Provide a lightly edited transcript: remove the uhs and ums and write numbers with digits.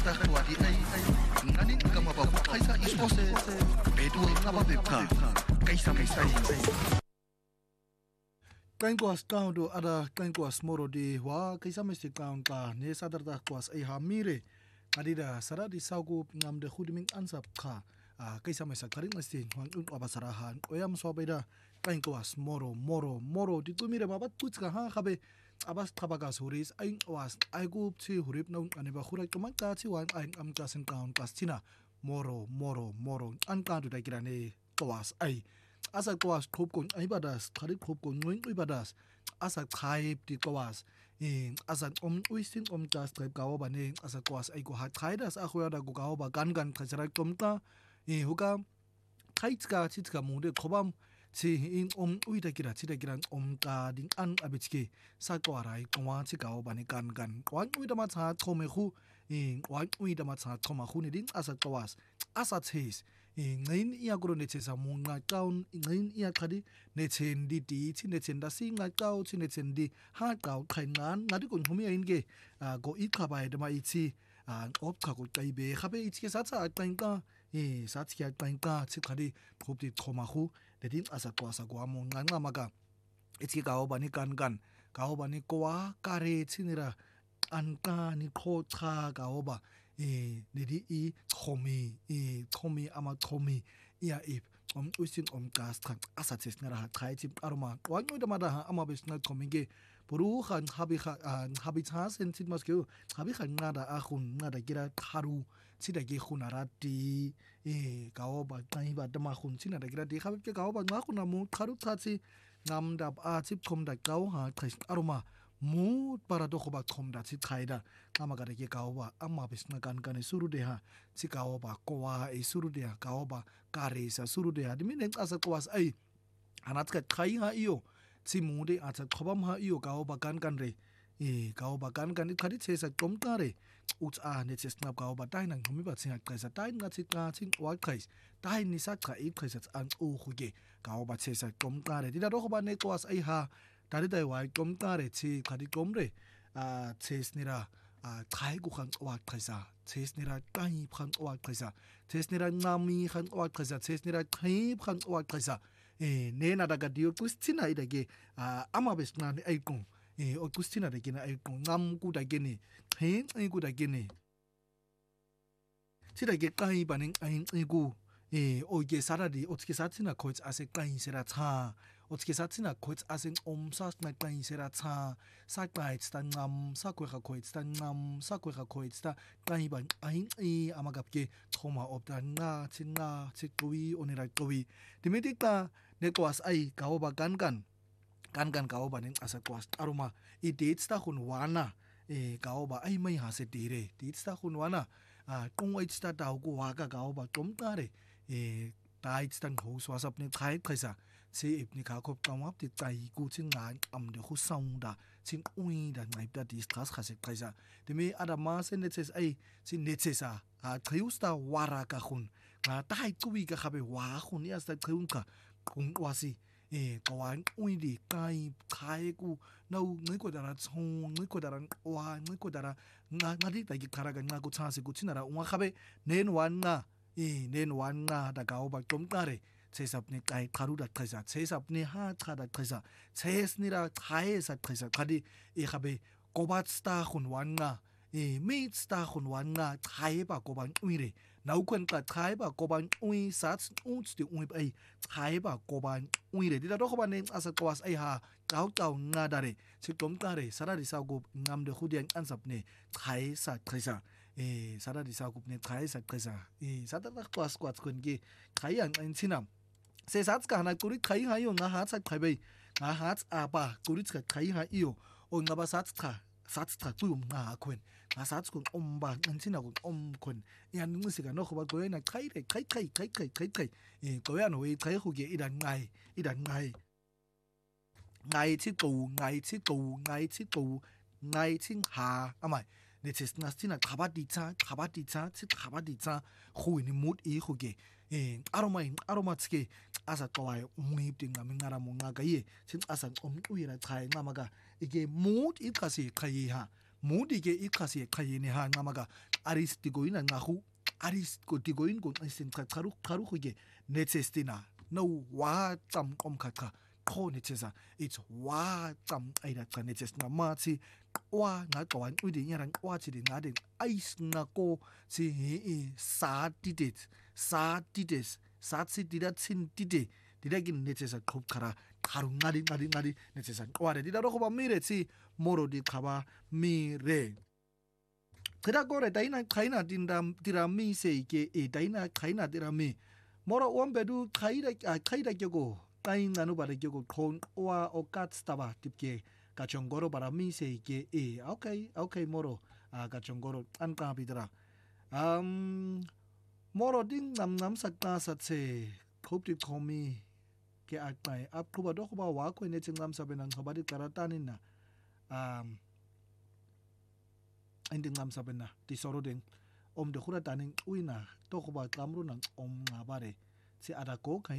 tahwa di ai ngani kama ba kaisa ispose bedu ngaba bepka kaisa mesai kain ko astau do ada kain ko asmoro di wa kaisa mesti kaun ta ne sadarda ko as ai ha mire adida sara di saugu ngam de khudiming ansap kha kaisa mesa karing mesti wang un abasarahan oyam sobeda kain ko asmoro moro di tumire babat putka ha khabe abas tabaga suris ain was ai gup chi hurip no aneba khurai to mangka chi wan ain am klasen kaun kastina moro an ka du da kirane twas ai asa twas khop kon ai badas khari khop kon ngoi badas asa khaib di twas asa uisin jas trep gawa bane asa twas ai ko ha khaidas a khoya da go gawa ba gan khajara tomta huka khaitska chitska mude khobam si in uida kira chida kiran ka ding an abitike sa ko arai kwa chi gawa bane gan kwa uida ma cha thome khu kwa uida ma cha thoma khu ni ding asa twas asa chis ngain iya gro ne chesa mu nga kaun ngain iya khadi ne chen di ti chi ne chen da si nga kau chi ne chen di ha kau khain ngan ngadi kun humi in ge go i khabai da ma i chi op kha ko tai be khabe i chi sa cha tang ka sa chi ka tang ka chi khadi khop di thoma khu de din asa kwa sa kwa mu nga nga ma ka i chi ka ba ni kan ka ba ni kwa ka re chi ni ra an ka ni kho cha ka ba nidi I thomi ama thomi ia ip usin gas tang asates na ra khai chip aroma wangu da mada ama besna thominge puru khan habi cha sensit maske habi khan na da akhun na da gira tharu chida ge khunara ti gawo ba tai ba da ma khun china da gira di khabi ke gawo ba nga khuna mu tharu thachi ngam da a chip thom da gaw ha khai aroma mu para do khoba thom da chi thaida ama ga ge gaw ba ama bisna kan suru de ha chi gaw ba kwa suru de ha gaw ba kare sa suru de ha dimi ne asa kwas ai anat ka khai ha iyo chi mu de asa khobam ha iyo gaw ba kan re gaw ba kan i khadi che sa tom ka re uch a ne che snap gaw ba dai nang humi ba chinga kai sa dai nga chi ka ching wa kai dai ni sa ka I kai sa an u khu ge gaw ba che sa tom ka re di da do khoba ne kwas ai ha 다리 다이 와이 좀 따래 치 가디 좀래 체스니라 타이고 칸 와트사 체스니라 타이 칸 와트사 체스니라 나미 칸 와트사 체스니라 타이 칸 와트사 네나다가 디오 쿠스티나 이다게 아마베스나 아이콩 오 쿠스티나 데게나 아이콩 남구 다게니 헤인 아이고 다게니 치다게 까이 바닝 아이고 오게 사라디 어떻게 사치나 코치 아세 까이 세라 차 어떻게 사치나 코치 아생 옴사스나 까이 세라 차 사까이 스탄남 사괴가 코치 스탄남 사괴가 코치 스타 까이 반 아잉 아마갑게 토마 없다나 친나 치꾸이 오네라 꾸이 디메디까 네과스 아이 가오바 간간 가오바는 아사 과스 아로마 이 데이트스타 훈 와나 가오바 아이 마이 하세 디레 데이트스타 훈 와나 꽁와이스타 다오고 와가 가오바 좀 따레 다이스탄 호스와섭네 타이 카이사 세 입니 가kopkamap ti tai ku chin ngan am de khu saungda chin ui da ngai da di stress khase kaisa demi adama se neces ai chin necesa thayusta wara ka khun nga tai tuwi ka khabe wa khun ya sta thayun ka kung wasi kawan ui di kai khai ku nau ngai ko dara chong ngai ko dara wa ngai ko dara nga di ta gi khara ga nga ku chase ku chinara unga khabe nen wan nga da gaw ba tom tare 체삽니 까이 가루다 트레사 체삽니 하차다 트레사 체스니라 타에사 트레사 가디 이하베 고바스타 훈완나 미스타 훈완나 타에바 고반 우이레 나우컨까 타에바 고반 우이 사츠 우츠디 우이 바이 타에바 고반 우이레 디다도 고반네 아사 고와스 아이하 가우가우 나다레 치톰까레 사라리 사고 남데 후디안 안삽네 타에사 트레사 사라리 사고네 타에사 트레사 사다다 고와스 고와스 건기 가이안 안치남 세사츠가 하나 꾸리 카이 하요 나 하츠 카베 나 하츠 아바 꾸리츠가 카이 하이요 오 나바 사츠카 꾸용 나 콘 나 사츠군 엄바 안치나군 엄콘 야 능무시가 너코바 고에나 카이레 카이 고야 노이 카이 후게 이단 나이 하 아마 네체스나스티나 가바디차 후이니 못 이후게 아로마츠게 아사 또와요 무입딩 나밍나라 몽나가예 진 아사 우이라 차이 나마가 이게 못 이카시 카이하 못 이게 이카시 카이니 하 나마가 aris tigoin ngahu aris ko tigoin ko isin charu ke netsestina no wa tsam omkaka qho netsesa it's wa tsam aida cha netsesna mathi wa ngaqwa nqwidi nyara nqwathi ngade ice ngako si sa tidet sa tsidida tide didagin netsesa qhubkhara qaru ngadi netsesa nqware didaro go ba mire tsi moro di khaba mire Kira gore daina kaina dirami seike daina kaina dirami moro wambedu kaida kego kaina no bare kego kon wa okat staba tipke kachongoro barami seike okay moro kachongoro anka bidra moro ding nam sakta satse khopti khomi ke akai ap kuba do kuba wa ko ne tsingam sabenang khabadi karatani na ending ngam sabena ti soro ding de khura taning uina to kuba kamru nang ngabare si ada ko